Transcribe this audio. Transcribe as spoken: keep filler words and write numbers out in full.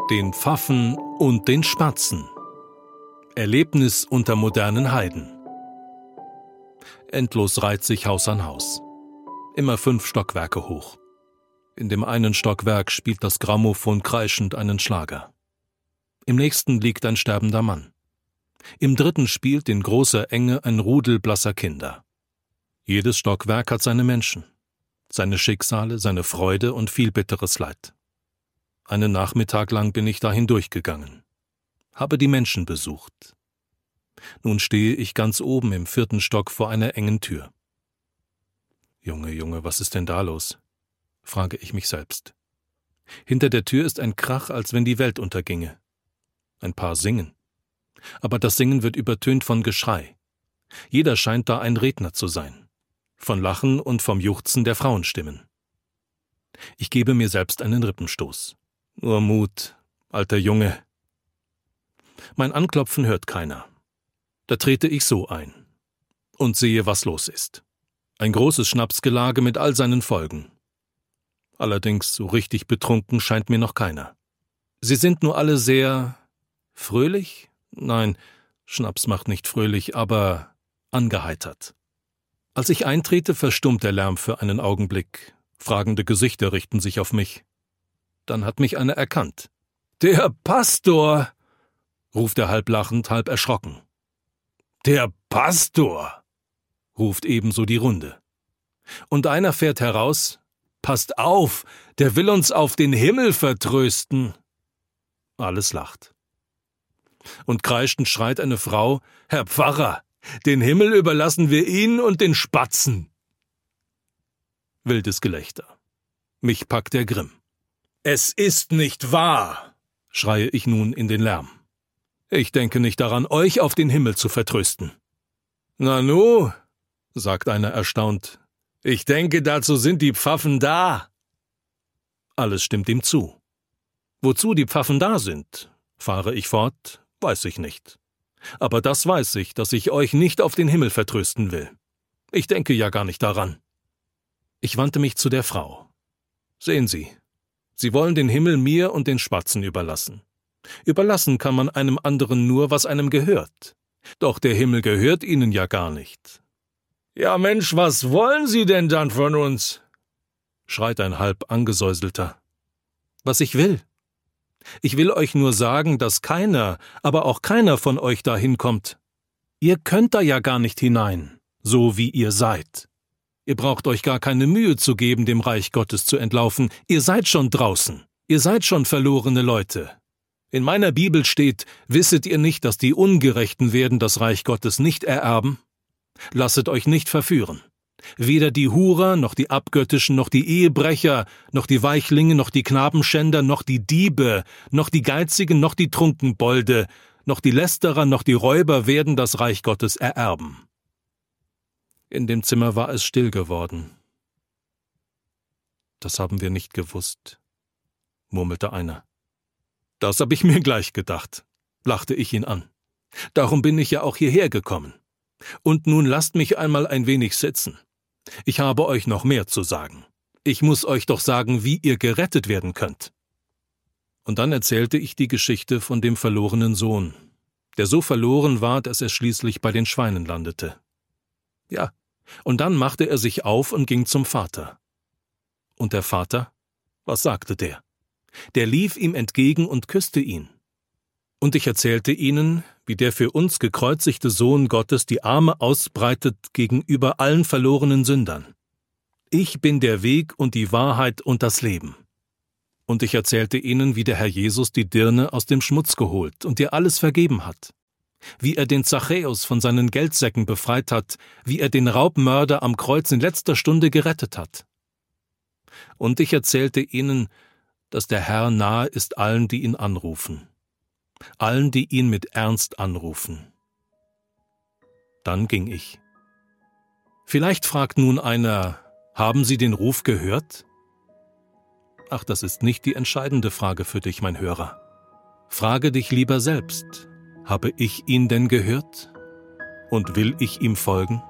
Den Pfaffen und den Spatzen. Erlebnis unter modernen Heiden. Endlos reiht sich Haus an Haus. Immer fünf Stockwerke hoch. In dem einen Stockwerk spielt das Grammophon kreischend einen Schlager. Im nächsten liegt ein sterbender Mann. Im dritten spielt in großer Enge ein Rudel blasser Kinder. Jedes Stockwerk hat seine Menschen, seine Schicksale, seine Freude und viel bitteres Leid. Einen Nachmittag lang bin ich da hindurchgegangen, habe die Menschen besucht. Nun stehe ich ganz oben im vierten Stock vor einer engen Tür. Junge, Junge, was ist denn da los? Frage ich mich selbst. Hinter der Tür ist ein Krach, als wenn die Welt unterginge. Ein Paar singen. Aber das Singen wird übertönt von Geschrei. Jeder scheint da ein Redner zu sein. Von Lachen und vom Juchzen der Frauenstimmen. Ich gebe mir selbst einen Rippenstoß. Nur Mut, alter Junge. Mein Anklopfen hört keiner. Da trete ich so ein und sehe, was los ist. Ein großes Schnapsgelage mit all seinen Folgen. Allerdings so richtig betrunken scheint mir noch keiner. Sie sind nur alle sehr fröhlich? Nein, Schnaps macht nicht fröhlich, aber angeheitert. Als ich eintrete, verstummt der Lärm für einen Augenblick. Fragende Gesichter richten sich auf mich. Dann hat mich einer erkannt. »Der Pastor«, ruft er halb lachend, halb erschrocken. »Der Pastor«, ruft ebenso die Runde. Und einer fährt heraus, »Passt auf, der will uns auf den Himmel vertrösten.« Alles lacht. Und kreischend schreit eine Frau, »Herr Pfarrer, den Himmel überlassen wir Ihnen und den Spatzen.« Wildes Gelächter. Mich packt der Grimm. »Es ist nicht wahr«, schreie ich nun in den Lärm. »Ich denke nicht daran, euch auf den Himmel zu vertrösten.« »Na nu«, sagt einer erstaunt, »ich denke, dazu sind die Pfaffen da.« Alles stimmt ihm zu. Wozu die Pfaffen da sind, fahre ich fort, weiß ich nicht. Aber das weiß ich, dass ich euch nicht auf den Himmel vertrösten will. Ich denke ja gar nicht daran. Ich wandte mich zu der Frau. Sehen Sie, Sie wollen den Himmel mir und den Spatzen überlassen. Überlassen kann man einem anderen nur, was einem gehört. Doch der Himmel gehört Ihnen ja gar nicht. »Ja Mensch, was wollen Sie denn dann von uns?« schreit ein halb angesäuselter. »Was ich will. Ich will euch nur sagen, dass keiner, aber auch keiner von euch da hinkommt. Ihr könnt da ja gar nicht hinein, so wie ihr seid. Ihr braucht euch gar keine Mühe zu geben, dem Reich Gottes zu entlaufen. Ihr seid schon draußen. Ihr seid schon verlorene Leute. In meiner Bibel steht, wisset ihr nicht, dass die Ungerechten werden das Reich Gottes nicht ererben? Lasset euch nicht verführen. Weder die Hurer, noch die Abgöttischen, noch die Ehebrecher, noch die Weichlinge, noch die Knabenschänder, noch die Diebe, noch die Geizigen, noch die Trunkenbolde, noch die Lästerer, noch die Räuber werden das Reich Gottes ererben.« In dem Zimmer war es still geworden. »Das haben wir nicht gewusst«, murmelte einer. »Das hab ich mir gleich gedacht«, lachte ich ihn an. »Darum bin ich ja auch hierher gekommen. Und nun lasst mich einmal ein wenig sitzen. Ich habe euch noch mehr zu sagen. Ich muss euch doch sagen, wie ihr gerettet werden könnt.« Und dann erzählte ich die Geschichte von dem verlorenen Sohn, der so verloren war, dass er schließlich bei den Schweinen landete. Ja, und dann machte er sich auf und ging zum Vater. Und der Vater? Was sagte der? Der lief ihm entgegen und küsste ihn. Und ich erzählte ihnen, wie der für uns gekreuzigte Sohn Gottes die Arme ausbreitet gegenüber allen verlorenen Sündern. Ich bin der Weg und die Wahrheit und das Leben. Und ich erzählte ihnen, wie der Herr Jesus die Dirne aus dem Schmutz geholt und ihr alles vergeben hat. Wie er den Zachäus von seinen Geldsäcken befreit hat, wie er den Raubmörder am Kreuz in letzter Stunde gerettet hat. Und ich erzählte ihnen, dass der Herr nahe ist allen, die ihn anrufen. Allen, die ihn mit Ernst anrufen. Dann ging ich. Vielleicht fragt nun einer, haben Sie den Ruf gehört? Ach, das ist nicht die entscheidende Frage für dich, mein Hörer. Frage dich lieber selbst, habe ich ihn denn gehört? Und will ich ihm folgen?